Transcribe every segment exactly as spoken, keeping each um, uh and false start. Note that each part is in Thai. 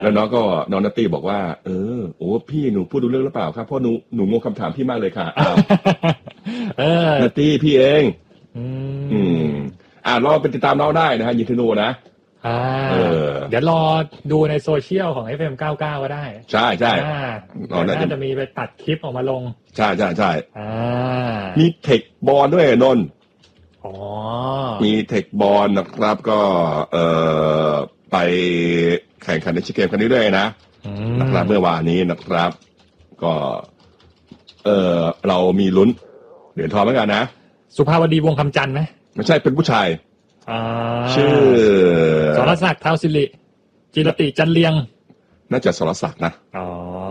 แล้วน้องก็น้องนัตตี้บอกว่าเออโอ้พี่หนูพูดดูเรื่องหรือเปล่าครับเพราะหนูหนูงงคำถามพี่มากเลยค่ะอ้าวเออนัตตี้พี่เองอืมอืมอ่าลองไปติดตามน้องได้นะฮะยินดีนูนะอ่าเดี๋ยวรอดูในโซเชียลของ เอฟ เอ็ม เก้าสิบเก้าก็ได้ใช่ใช่น่าจะมีไปตัดคลิปออกมาลงใช่ใช่ใช่มีเทคบอลด้วยนนอ๋อมีเทคบอลนะครับก็เอ่อไปแข่งขันในชิเกมกันนี้ด้วยนะนะครับเมื่อวานนี้นะครับก็เออเรามีลุ้นเหรียญทองเหมือนกันนะสุภาวดีวงคำจันทร์ไหมไม่ใช่เป็นผู้ชายชื่อสรศักดิ์เท้าสิริจิรติจันเลียงน่าจะสรศักดิ์นะอ๋อ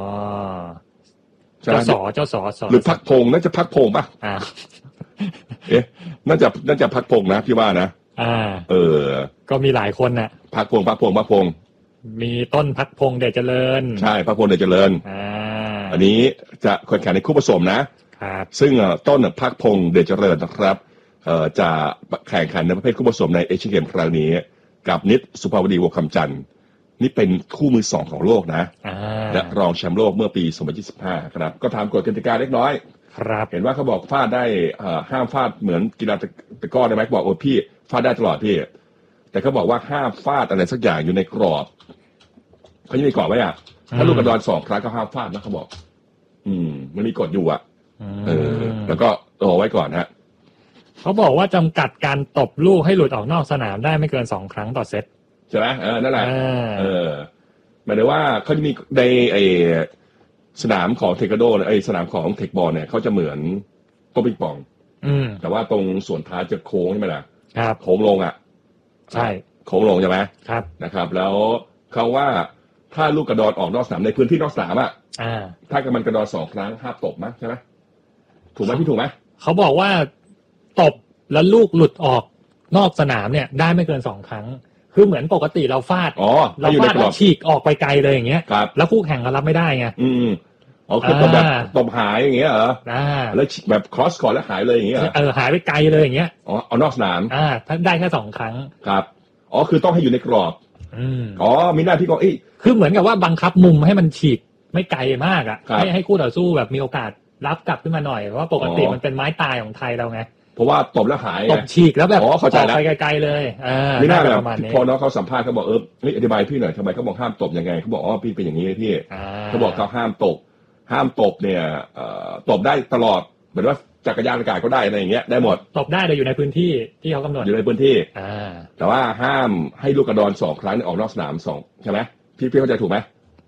เจ้าสอเจ้าสอหรือพักพงษ์น่าจะพักพงษ์ป่ะอ่าเอ๊ะน่าจะน่าจะพักพงษ์นะพี่ว่านะอ่าเออก็มีหลายคนน่ะพักพงษ์พักพงษ์พักพงษ์มีต้นพักพงษ์เดชเจริญใช่พักพงษ์เดชเจริญอ่าอันนี้จะแข่งขันในคู่ผสมนะครับซึ่งต้นพักพงษ์เดชเจริญนะครับเอ่อจะแข่งขันในประเภทคู่ผสมในเอเชียนเกมส์ครั้งนี้กับนิดสุภาวดีวงคำจันทร์นี่เป็นคู่มือสองของโลกนะและรองแชมป์โลกเมื่อปีสองพันยี่สิบห้าครับก็ทำกฎกติกาเล็กน้อยครับเห็นว่าเขาบอกฟาดได้ห้ามฟาดเหมือนกีฬาตะกร้อได้ไหมบอกโอ้พี่ฟาดได้ตลอดพี่แต่เขาบอกว่าห้ามฟาดอะไรสักอย่างอยู่ในกรอบเขาจะมีกรอบไว้อ่ะถ้าลูกกระดอนสองครั้งก็ห้ามฟาดนะเขาบอกอืมมันมีกฎอยู่อ่ะเออแล้วก็รอไว้ก่อนฮะเขาบอกว่าจำกัดการตบลูกให้หลุดออกนอกสนามได้ไม่เกินสองครั้งต่อเซตใช่ไหมเออนั่นแหละเออหมายถึงว่าเขาจะมีในไอสนามของเทควันโดไอสนามของเทคบอลเนี่ยเขาจะเหมือนโต๊ะปิงปองอืมแต่ว่าตรงส่วนท้ายจะโค้งใช่ไหมล่ะครับโค้งลงอ่ะใช่โค้งลงใช่ไหมครับนะครับแล้วเขาว่าถ้าลูกกระดอนออกนอกสนามในพื้นที่นอกสนามอ่ะอ่าถ้ากมันกระดอนสองครั้งห้ามตบมั้ยใช่ไหมถูกไหมพี่ถูกไหมเขาบอกว่าตบแล้วลูกหลุดออกนอกสนามเนี่ยได้ไม่เกินสองครั้งคือเหมือนปกติเราฟาดเราฟาดแล้วฉีกออกไปไกลเลยอย่างเงี้ยแล้วคู่แข่งก็รับไม่ได้ไงอืมอ๋อคือตบแบบตบหายอย่างเงี้ยเหรอแล้วแบบ cross court แล้วหายเลยอย่างเงี้ยเออหายไปไกลเลยอย่างเงี้ยอ๋อเอานอกสนามอ่าถ้าได้แค่สองครั้งครับอ๋อคือต้องให้อยู่ในกรอบอืมอ๋อมีหน้าที่ก็อีคือเหมือนกับว่าบังคับมุมให้มันฉีกไม่ไกลมากอ่ะให้ให้คู่ต่อสู้แบบมีโอกาสรับกลับขึ้นมาหน่อยเพราะว่าปกติมันเป็นไม้ตายของไทยเราไงเพราะว่าตบแล้วหายตบฉีกแล้วแบบอ๋อเข้าใจแล้วไปไกลๆเลยอ่าไม่น่าแบบพอน้องเขาสัมภาษณ์เขาบอกเออเฮ้ยอธิบายพี่หน่อยทำไมเขาบอกห้ามตบยังไงเขาบอกอ๋อพี่เป็นอย่างนี้พี่เขาบอกเขาห้ามตบห้ามตบเนี่ยเอ่อตบได้ตลอดเหมือนว่าจักรยานอากาศก็ได้อะไรอย่างเงี้ยได้หมดตบได้แต่อยู่ในพื้นที่ที่เขากำหนดอยู่ในพื้นที่อ่าแต่ว่าห้ามให้ลูกกระดอนสองครั้งออกนอกสนามสองใช่ไหมพี่พี่เข้าใจถูกไหม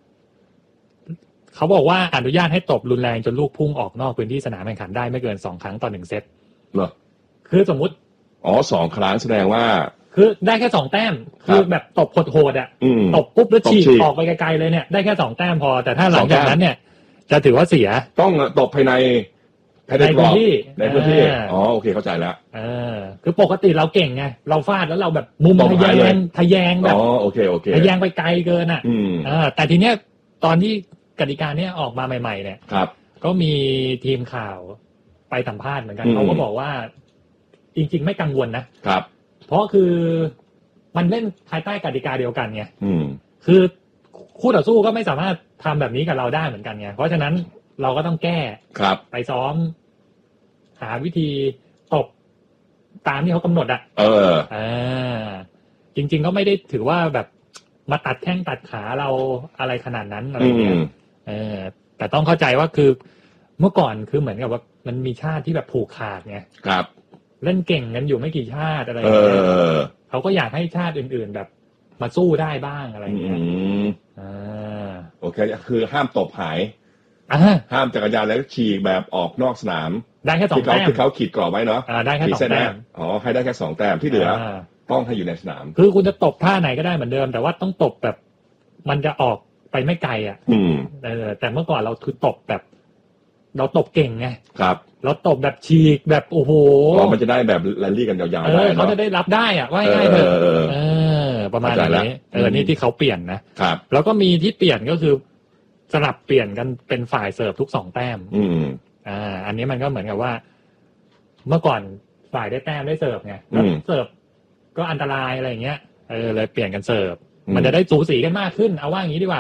เขาบอกว่าอนุญาตให้ตบรุนแรงจนลูกพุ่งออกนอกพื้นที่สนามแข่งขันได้ไม่เกินสองครั้งต่อหนึ่งเซตเหรอคือสมมุติอ๋อสองครั้งแสดงว่าคือได้แค่สองแต้มคือแบบตบโหดๆอ่ะตบปุ๊บแล้วฉีกออกไปไกลๆเลยเนี่ยได้แค่สองแต้มพอแต่ถ้าหลังจากนั้นเนี่ยจะถือว่าเสียต้องตบภายในภายในพื้นที่ในพื้นที่อ๋อโอเคเข้าใจแล้วเออคือปกติเราเก่งไงเราฟาดแล้วเราแบบมุมทะแยงทะแยงแบบอ๋อโอเคโอเคทะแยงไปไกลเกินอ่ะเออแต่ทีเนี้ยตอนที่กติกาเนี้ยออกมาใหม่ๆเนี่ยครับก็มีทีมข่าวไปสัมภาษณ์เหมือนกันเขาก็บอกว่าจริงๆไม่กังวลนะครับเพราะคือมันเล่นภายใต้กติกาเดียวกันไงคือคู่ต่อสู้ก็ไม่สามารถทำแบบนี้กับเราได้เหมือนกันไงเพราะฉะนั้นเราก็ต้องแก้ไปซ้อมหาวิธีตบตามที่เขากำหนดอ่ะเอออ่าจริงๆก็ไม่ได้ถือว่าแบบมาตัดแข้งตัดขาเราอะไรขนาดนั้นอะไรเงี้ยเออแต่ต้องเข้าใจว่าคือเมื่อก่อนคือเหมือนกับว่ามันมีชาติที่แบบผูกขาดไงครับเล่นเก่งกันอยู่ไม่กี่ชาติอะไรอย่างเงี้ยเขาก็อยากให้ชาติอื่นๆแบบมาสู้ได้บ้างอะไรอย่างเงี้ยอ่าโอเคคือห้ามตบหายห้ามจักรยานแล้วฉีกแบบออกนอกสนามได้แค่สองแต้มที่เขาขีดกรอบไว้เนาะได้แค่สองแต้มอ๋อให้ได้แค่สองแต้มที่เหลือต้องให้อยู่ในสนามคือคุณจะตบท่าไหนก็ได้เหมือนเดิมแต่ว่าต้องตบแบบมันจะออกไปไม่ไกลอ่ะเออแต่เมื่อก่อนเราคือตบแบบเราตบเก่งไงครับเราตบแบบฉีกแบบโอ้โหมันจะได้แบบแรลลี่กันยาวๆได้เขาจะได้รับได้อ่ะว่าง่ายๆเถอะเออประมาณนี้เออนี่ที่เขาเปลี่ยนนะครับแล้วก็มีที่เปลี่ยนก็คือสลับเปลี่ยนกันเป็นฝ่ายเสิร์ฟทุกสองแต้มอืมอ่าอันนี้มันก็เหมือนกับว่าเมื่อก่อนฝ่ายได้แต้มได้เสิร์ฟไงแล้วเสิร์ฟก็อันตรายอะไรอย่างเงี้ยเออเลยเปลี่ยนกันเสิร์ฟมันจะได้สูสีกันมากขึ้นเอาว่าอย่างนี้ดีกว่า